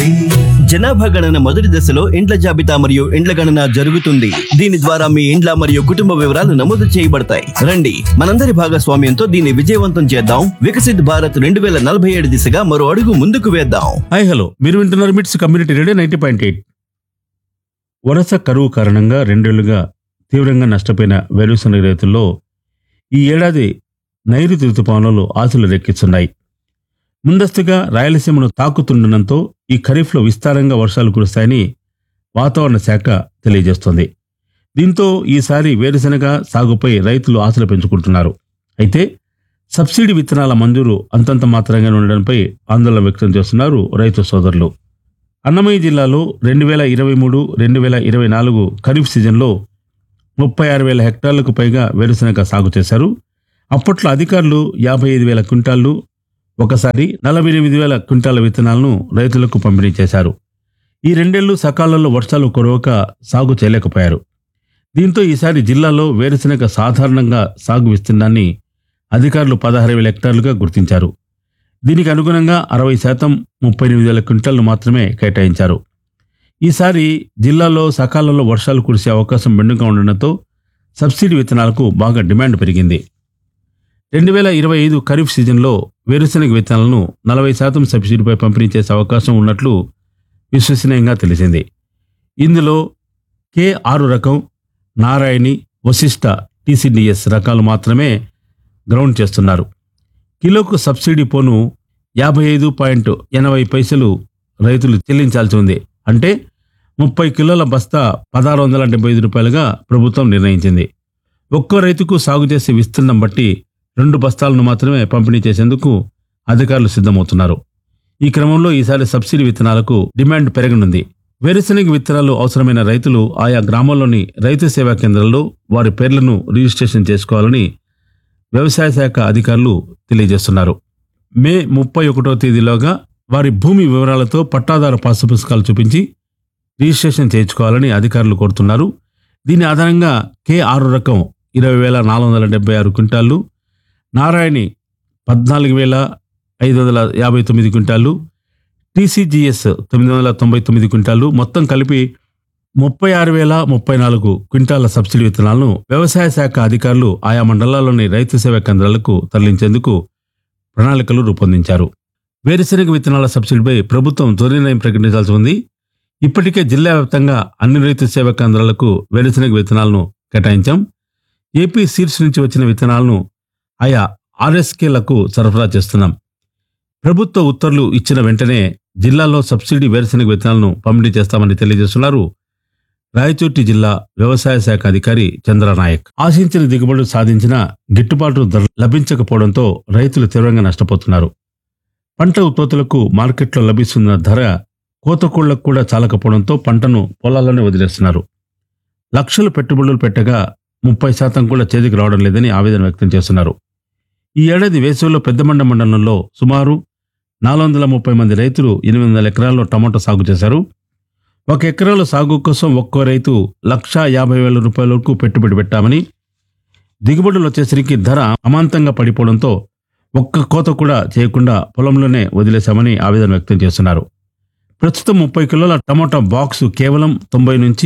జనాభా గణన మొదటి దశలో ఇండ్ల జాబితా మరియు ఇండ్ల గణన జరుగుతుంది. దీని ద్వారా మీ ఇండ్ల మరియు కుటుంబ వివరాలు నమోదు చేయబడతాయి. రండి, మనందరి భాగస్వామ్యంతో దీన్ని విజయవంతం చేద్దాం. వికసిత్ భారత్ 2047 దిశగా మరో అడుగు ముందుకు వేద్దాం. హాయ్ హలో, మీరు వింటున్నారు మిట్స్ కమ్యూనిటీ రేడియో 90.8. వరుస కరువు కారణంగా 2 ఏళ్లుగా తీవ్రంగా నష్టపోయిన వేరుశనగ రైతుల్లో ఈ ఏడాది నైరుతి రుతుపవనాలు ఆశలు రేకెత్తిస్తున్నాయి. ముందస్తుగా రాయలసీమను తాకుతుండటంతో ఈ ఖరీఫ్లో విస్తారంగా వర్షాలు కురుస్తాయని వాతావరణ శాఖ తెలియజేస్తోంది. దీంతో ఈసారి వేరుశనగ సాగుపై రైతులు ఆశలు పెంచుకుంటున్నారు. అయితే సబ్సిడీ విత్తనాల మంజూరు అంతంత మాత్రంగా ఉండడంపై ఆందోళన వ్యక్తం చేస్తున్నారు రైతు సోదరులు. అన్నమయ్య జిల్లాలో 2023-2024 ఖరీఫ్ సీజన్లో 36,000 హెక్టార్లకు పైగా వేరుశనగ సాగు చేశారు. అప్పట్లో అధికారులు 55,000 క్వింటాళ్లు, ఒకసారి 48,000 క్వింటాల విత్తనాలను రైతులకు పంపిణీ చేశారు. ఈ 2 ఏళ్లు సకాలంలో వర్షాలు కురవక సాగు చేయలేకపోయారు. దీంతో ఈసారి జిల్లాలో వేరుశనగ సాధారణంగా సాగు విస్తీర్ణాన్ని అధికారులు 16,000 హెక్టార్లుగా గుర్తించారు. దీనికి అనుగుణంగా 60% 38,000 క్వింటాళ్లు మాత్రమే కేటాయించారు. ఈసారి జిల్లాలో సకాలంలో వర్షాలు కురిసే అవకాశం మెండుగా ఉండడంతో సబ్సిడీ విత్తనాలకు బాగా డిమాండ్ పెరిగింది. 2025 ఖరీఫ్ సీజన్లో వేరుశనగ విత్తనాలను 40% సబ్సిడీపై పంపిణీ చేసే అవకాశం ఉన్నట్లు విశ్వసనీయంగా తెలిసింది. ఇందులో K6 రకం, నారాయణి, వశిష్ట TCDS రకాలు మాత్రమే గ్రౌండ్ చేస్తున్నారు. కిలోకు సబ్సిడీ పోను 55.80 రైతులు చెల్లించాల్సి ఉంది. అంటే 30 కిలోల బస్తా 1,675 రూపాయలుగా ప్రభుత్వం నిర్ణయించింది. ఒక్కో రైతుకు సాగు చేసే విస్తీర్ణం బట్టి 2 బస్తాలను మాత్రమే పంపిణీ చేసేందుకు అధికారులు సిద్ధమవుతున్నారు. ఈ క్రమంలో ఈసారి సబ్సిడీ విత్తనాలకు డిమాండ్ పెరగనుంది. వేరుశనగ విత్తనాలు అవసరమైన రైతులు ఆయా గ్రామాల్లోని రైతు సేవా కేంద్రాల్లో వారి పేర్లను రిజిస్ట్రేషన్ చేసుకోవాలని వ్యవసాయ శాఖ అధికారులు తెలియజేస్తున్నారు. మే 31వ తేదీలోగా వారి భూమి వివరాలతో పట్టాదారు పాసు పుస్తకాలు చూపించి రిజిస్ట్రేషన్ చేయించుకోవాలని అధికారులు కోరుతున్నారు. దీని ఆధారంగా K6 రకం 20,476 క్వింటాళ్లు, నారాయణి 14,559 క్వింటాళ్లు, TCGS 999 క్వింటాళ్లు, మొత్తం కలిపి 36,034 క్వింటాళ్ల సబ్సిడీ విత్తనాలను వ్యవసాయ శాఖ అధికారులు ఆయా మండలాల్లోని రైతు సేవా కేంద్రాలకు తరలించేందుకు ప్రణాళికలు రూపొందించారు. వేరుశనగ విత్తనాల సబ్సిడీపై ప్రభుత్వం త్వరిత ప్రకటించాల్సి ఉంది. ఇప్పటికే జిల్లా వ్యాప్తంగా అన్ని రైతు సేవా కేంద్రాలకు వేరుశనగ విత్తనాలను కేటాయించాం. ఏపీ సీడ్స్ నుంచి వచ్చిన విత్తనాలను ఆయా RSKలకు సరఫరా చేస్తున్నాం. ప్రభుత్వ ఉత్తర్వులు ఇచ్చిన వెంటనే జిల్లాలో సబ్సిడీ వేరుశనగ విత్తనాలను పంపిణీ చేస్తామని తెలియజేస్తున్నారు రాయచోటి జిల్లా వ్యవసాయ శాఖ అధికారి చంద్రనాయక్. ఆశించిన దిగుబడులు సాధించిన గిట్టుబాటు ధర లభించకపోవడంతో రైతులు తీవ్రంగా నష్టపోతున్నారు. పంట ఉత్పత్తులకు మార్కెట్లో లభిస్తున్న ధర కోతకోళ్లకు కూడా చాలకపోవడంతో పంటను పొలాల్లోనే వదిలేస్తున్నారు. లక్షలు పెట్టుబడులు పెట్టగా 30% కూడా చేతికి రావడం లేదని ఆవేదన వ్యక్తం చేస్తున్నారు. ఈ ఏడాది వేసవిలో పెద్దమండ మండలంలో సుమారు 430 మంది రైతులు 800 ఎకరాల్లో టమాటా సాగు చేశారు. 1 ఎకరాల సాగు కోసం ఒక్కో రైతు 1,50,000 రూపాయల వరకు పెట్టుబడి పెట్టామని, దిగుబడులు వచ్చేసరికి ధర అమాంతంగా పడిపోవడంతో ఒక్క కోత కూడా చేయకుండా పొలంలోనే వదిలేశామని ఆవేదన వ్యక్తం చేస్తున్నారు. ప్రస్తుతం 30 కిలోల టమాటా బాక్సు కేవలం 90 నుంచి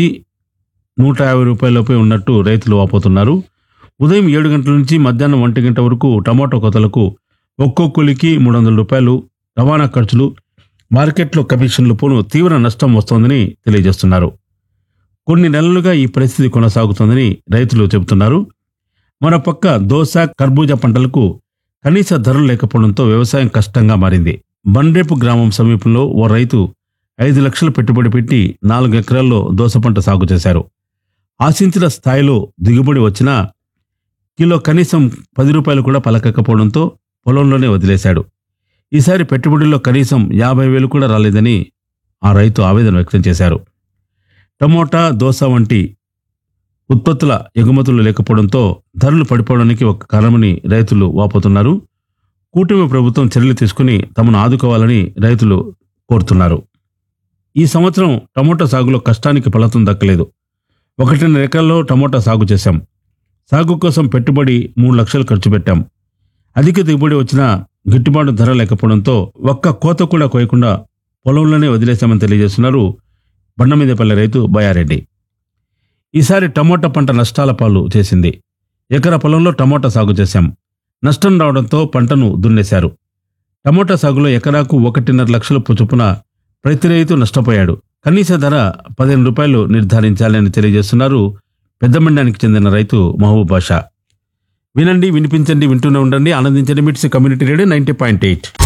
150 రూపాయలపై ఉన్నట్టు రైతులు వాపోతున్నారు. ఉదయం 7 గంటల నుంచి మధ్యాహ్నం 1 గంట వరకు టమాటో కోతలకు ఒక్కో కూలికి 300 రూపాయలు రవాణా ఖర్చులు, మార్కెట్లో కమిషన్లు పోను తీవ్ర నష్టం వస్తోందని తెలియజేస్తున్నారు. కొన్ని నెలలుగా ఈ పరిస్థితి కొనసాగుతోందని రైతులు చెబుతున్నారు. మరోపక్క దోస, కర్బూజా పంటలకు కనీస ధరలు లేకపోవడంతో వ్యవసాయం కష్టంగా మారింది. బండ్రేపు గ్రామం సమీపంలో ఓ రైతు 5 లక్షలు పెట్టుబడి పెట్టి 4 ఎకరాల్లో దోస పంట సాగు చేశారు. ఆశించిన స్థాయిలో దిగుబడి వచ్చినా కిలో కనీసం 10 రూపాయలు కూడా పలకకపోవడంతో పొలంలోనే వదిలేశాడు. ఈసారి పెట్టుబడిలో కనీసం 50,000 కూడా రాలేదని ఆ రైతు ఆవేదన వ్యక్తం చేశారు. టమోటా, దోస వంటి ఉత్పత్తుల ఎగుమతులు లేకపోవడంతో ధరలు పడిపోవడానికి ఒక కారణమని రైతులు వాపోతున్నారు. కూటమి ప్రభుత్వం చర్యలు తీసుకుని తమను ఆదుకోవాలని రైతులు కోరుతున్నారు. ఈ సంవత్సరం టమోటా సాగులో కష్టానికి ఫలితం దక్కలేదు. 1.5 ఎకరాల్లో టమోటా సాగు చేశాం. సాగు కోసం పెట్టుబడి 3 లక్షలు ఖర్చు పెట్టాం. అధిక దిగుబడి వచ్చినా గిట్టుబాటు ధర లేకపోవడంతో ఒక్క కోత కూడా కోయకుండా పొలంలోనే వదిలేశామని తెలియజేస్తున్నారు బండమీదపల్లి రైతు బయారెడ్డి. ఈసారి టమోటా పంట నష్టాల పాలు చేసింది. ఎకరా పొలంలో టమోటా సాగు చేశాం. నష్టం రావడంతో పంటను దున్నేశారు. టమోటా సాగులో ఎకరాకు 1.5 లక్షల చొప్పున ప్రతి రైతు నష్టపోయాడు. కనీస ధర 15 రూపాయలు నిర్ధారించాలని తెలియజేస్తున్నారు పెద్దమండానికి చెందిన రైతు మహబూబ్ బాషా. వినండి, వినిపించండి, వింటూనే ఉండండి, ఆనందించండి. మిట్స్ కమ్యూనిటీ రేడియో 90.8.